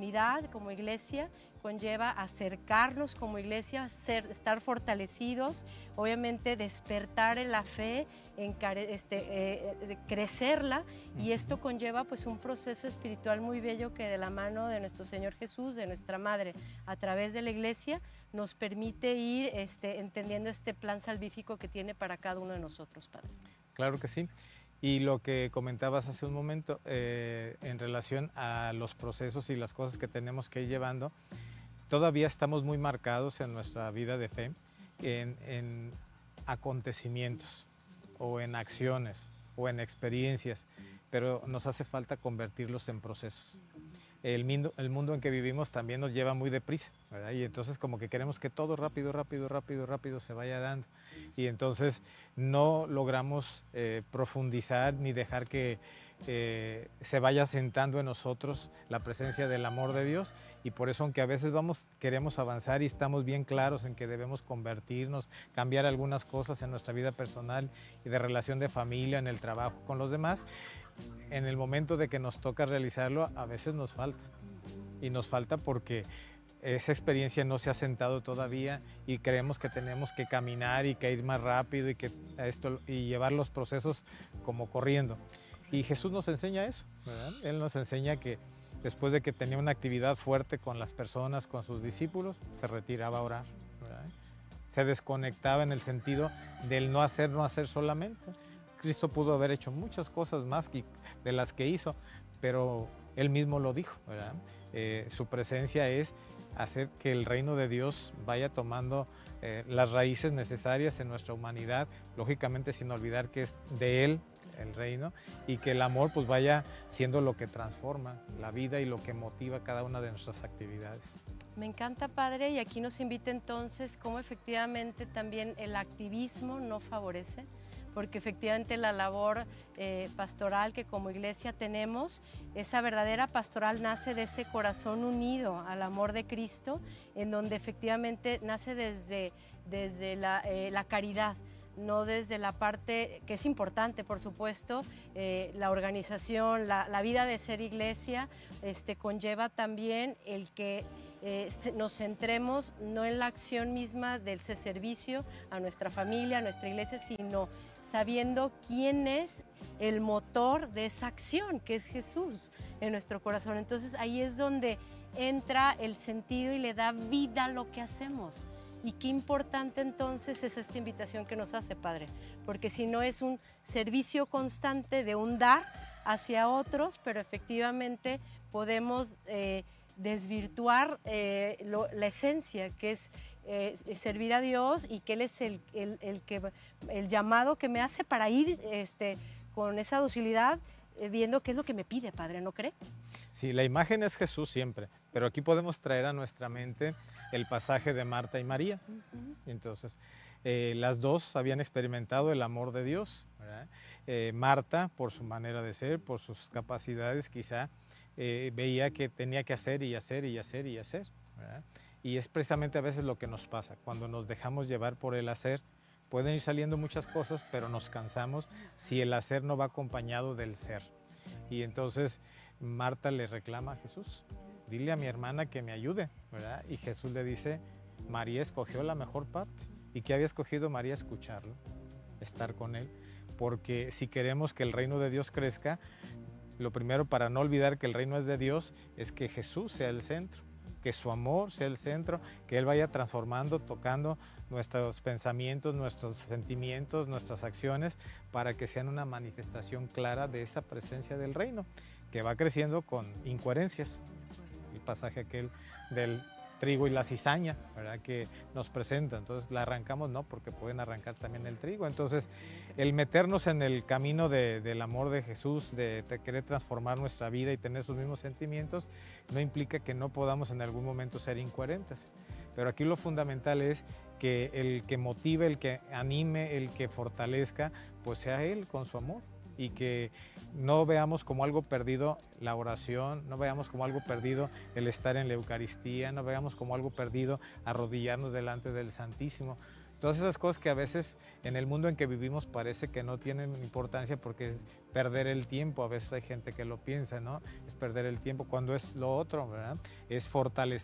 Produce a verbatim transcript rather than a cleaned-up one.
unidad como iglesia, conlleva acercarnos como iglesia, ser, estar fortalecidos, obviamente despertar en la fe, encare, este, eh, crecerla, y esto conlleva pues un proceso espiritual muy bello que de la mano de nuestro Señor Jesús, de nuestra Madre, a través de la iglesia, nos permite ir este, entendiendo este plan salvífico que tiene para cada uno de nosotros, Padre. Claro que sí. Y lo que comentabas hace un momento eh, en relación a los procesos y las cosas que tenemos que ir llevando, todavía estamos muy marcados en nuestra vida de fe en, en acontecimientos o en acciones o en experiencias, pero nos hace falta convertirlos en procesos. El mundo, el mundo en que vivimos también nos lleva muy deprisa, ¿verdad? Y entonces como que queremos que todo rápido, rápido, rápido, rápido se vaya dando. Y entonces no logramos eh, profundizar ni dejar que eh, se vaya sentando en nosotros la presencia del amor de Dios. Y por eso, aunque a veces vamos, queremos avanzar y estamos bien claros en que debemos convertirnos, cambiar algunas cosas en nuestra vida personal y de relación de familia, en el trabajo con los demás, en el momento de que nos toca realizarlo, a veces nos falta. Y nos falta porque esa experiencia no se ha sentado todavía y creemos que tenemos que caminar y que ir más rápido y, que esto, y llevar los procesos como corriendo. Y Jesús nos enseña eso, ¿verdad? Él nos enseña que después de que tenía una actividad fuerte con las personas, con sus discípulos, se retiraba a orar, ¿verdad? Se desconectaba en el sentido del no hacer, no hacer solamente. Cristo pudo haber hecho muchas cosas más de las que hizo, pero Él mismo lo dijo, ¿verdad? Eh, su presencia es hacer que el reino de Dios vaya tomando eh, las raíces necesarias en nuestra humanidad, lógicamente sin olvidar que es de Él el reino, y que el amor pues vaya siendo lo que transforma la vida y lo que motiva cada una de nuestras actividades. Me encanta, Padre, y aquí nos invita entonces cómo efectivamente también el activismo no favorece, porque efectivamente la labor eh, pastoral que como iglesia tenemos, esa verdadera pastoral nace de ese corazón unido al amor de Cristo, en donde efectivamente nace desde, desde la, eh, la caridad, no desde la parte que es importante, por supuesto, eh, la organización, la, la vida de ser iglesia, este, conlleva también el que eh, nos centremos no en la acción misma del servicio a nuestra familia, a nuestra iglesia, sino sabiendo quién es el motor de esa acción, que es Jesús en nuestro corazón. Entonces ahí es donde entra el sentido y le da vida a lo que hacemos. Y qué importante entonces es esta invitación que nos hace, Padre, porque si no es un servicio constante de un dar hacia otros, pero efectivamente podemos eh, desvirtuar eh, lo, la esencia, que es eh, servir a Dios, y que Él es el, el, el, que, el llamado que me hace para ir este, con esa docilidad, eh, viendo qué es lo que me pide, Padre, ¿no cree? Sí, la imagen es Jesús siempre, pero aquí podemos traer a nuestra mente el pasaje de Marta y María. Uh-huh. Entonces, eh, las dos habían experimentado el amor de Dios, ¿verdad? Eh, Marta, por su manera de ser, por sus capacidades, quizá eh, veía que tenía que hacer y hacer y hacer y hacer, ¿verdad? Y es precisamente a veces lo que nos pasa, cuando nos dejamos llevar por el hacer. Pueden ir saliendo muchas cosas, pero nos cansamos si el hacer no va acompañado del ser. Y entonces Marta le reclama a Jesús, dile a mi hermana que me ayude, ¿verdad? Y Jesús le dice, María escogió la mejor parte. ¿Y qué había escogido María? Escucharlo, estar con Él. Porque si queremos que el reino de Dios crezca, lo primero, para no olvidar que el reino es de Dios, es que Jesús sea el centro, que su amor sea el centro, que Él vaya transformando, tocando nuestros pensamientos, nuestros sentimientos, nuestras acciones, para que sean una manifestación clara de esa presencia del reino, que va creciendo con incoherencias. El pasaje aquel del trigo y la cizaña, ¿verdad?, que nos presenta. Entonces la arrancamos, no, porque pueden arrancar también el trigo. Entonces el meternos en el camino de, del amor de Jesús, de, de querer transformar nuestra vida y tener sus mismos sentimientos, no implica que no podamos en algún momento ser incoherentes. Pero aquí lo fundamental es que el que motive, el que anime, el que fortalezca, pues sea Él con su amor. Y que no veamos como algo perdido la oración, no veamos como algo perdido el estar en la Eucaristía, no veamos como algo perdido arrodillarnos delante del Santísimo. Todas esas cosas que a veces en el mundo en que vivimos parece que no tienen importancia porque es perder el tiempo. A veces hay gente que lo piensa, ¿no? Es perder el tiempo cuando es lo otro, ¿verdad? Es fortalecer